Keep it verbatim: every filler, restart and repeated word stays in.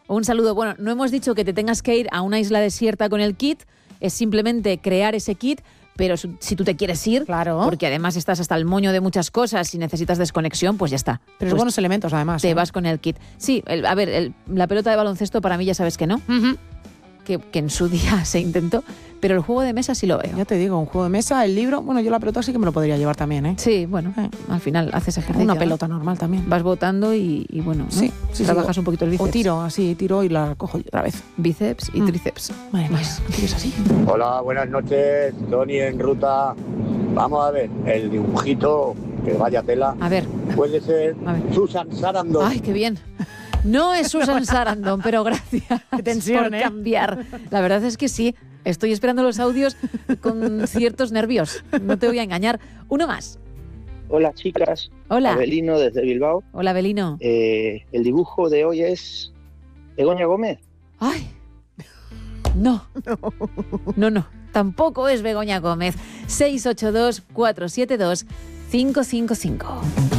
Un saludo. Bueno, no hemos dicho que te tengas que ir a una isla desierta con el kit, es simplemente crear ese kit, pero si tú te quieres ir, claro, porque además estás hasta el moño de muchas cosas y necesitas desconexión, pues ya está. Pero pues es buenos elementos, además. Te ¿eh? vas con el kit. Sí, el, a ver, el, la pelota de baloncesto para mí ya sabes que no, Uh-huh. que, que en su día se intentó, pero el juego de mesa sí lo veo. Ya te digo, un juego de mesa, el libro, bueno, yo la pelota sí que me lo podría llevar también, ¿eh? Sí, bueno, eh, al final haces ejercicio. Una ¿no? pelota normal también. Vas botando y, y bueno, ¿no? Sí, sí, trabajas sí, un poquito el bíceps. O tiro, así, tiro y la cojo otra vez. Bíceps y Mm. tríceps. Madre mía, ¿no quieres así? Hola, buenas noches, Tony en ruta. Vamos a ver, el dibujito, que vaya tela, A ver, puede ser a ver. Susan Sarandon. Ay, qué bien. No es Susan Sarandon, pero gracias Qué tensión, por ¿eh? cambiar. La verdad es que sí. Estoy esperando los audios con ciertos nervios. No te voy a engañar. Uno más. Hola chicas, Hola. Abelino desde Bilbao. Hola, Belino. Eh, el dibujo de hoy es Begoña Gómez. Ay. No. No, no. Tampoco es Begoña Gómez. seis ocho dos, cuatro siete dos, cinco cinco cinco.